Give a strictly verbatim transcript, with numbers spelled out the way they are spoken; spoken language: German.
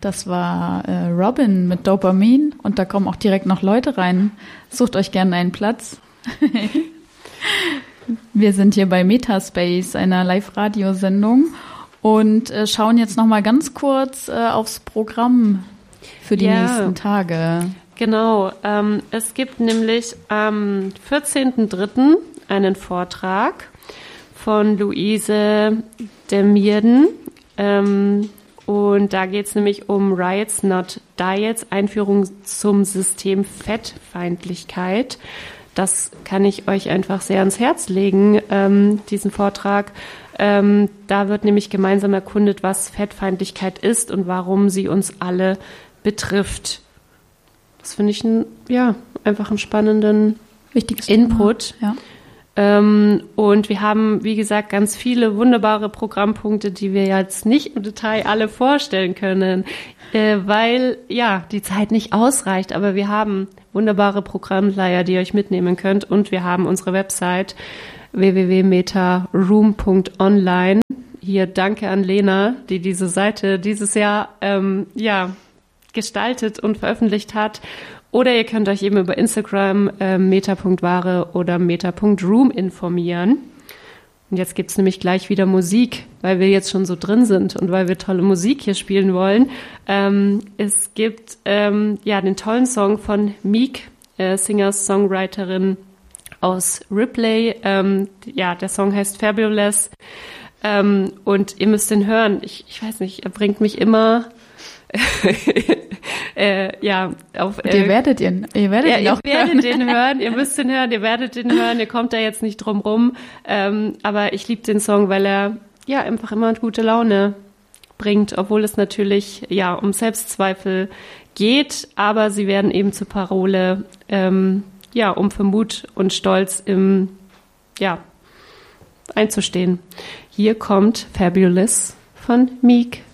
Das war äh, Robin mit Dopamin und da kommen auch direkt noch Leute rein. Sucht euch gerne einen Platz. Wir sind hier bei Metaspace, einer Live-Radio-Sendung und äh, schauen jetzt noch mal ganz kurz äh, aufs Programm für die ja. nächsten Tage. Genau, ähm, es gibt nämlich am vierzehnten dritten einen Vortrag von Luise Demierden. Ähm, und da geht es nämlich um Riots Not Diets, Einführung zum System Fettfeindlichkeit. Das kann ich euch einfach sehr ans Herz legen, ähm, diesen Vortrag. Ähm, da wird nämlich gemeinsam erkundet, was Fettfeindlichkeit ist und warum sie uns alle betrifft. Das finde ich ein, ja, einfach einen spannenden Wichtiges Input. Thema, ja. Ähm, und wir haben, wie gesagt, ganz viele wunderbare Programmpunkte, die wir jetzt nicht im Detail alle vorstellen können, äh, weil ja die Zeit nicht ausreicht. Aber wir haben wunderbare Programmflyer, die ihr euch mitnehmen könnt. Und wir haben unsere Website w w w punkt metaroom punkt online. Hier danke an Lena, die diese Seite dieses Jahr ähm, ja gestaltet und veröffentlicht hat. Oder ihr könnt euch eben über Instagram äh, meta punkt ware oder meta punkt room informieren. Und jetzt gibt's nämlich gleich wieder Musik, weil wir jetzt schon so drin sind und weil wir tolle Musik hier spielen wollen. Ähm, es gibt ähm, ja den tollen Song von Meek, äh, Singer-Songwriterin aus Ripley. Ähm, ja, der Song heißt Fabulous. Ähm, und ihr müsst den hören. Ich, ich weiß nicht, er bringt mich immer äh, ja, auf, äh, ihr werdet ihn, ihr werdet ja, ihn auch ihr werdet hören. den hören, ihr müsst den hören, ihr werdet den hören, ihr kommt da jetzt nicht drum rum, ähm, aber ich liebe den Song, weil er ja einfach immer gute Laune bringt, obwohl es natürlich ja um Selbstzweifel geht, aber sie werden eben zur Parole, ähm, ja, um für Mut und Stolz im, ja, einzustehen. Hier kommt Fabulous von Meek.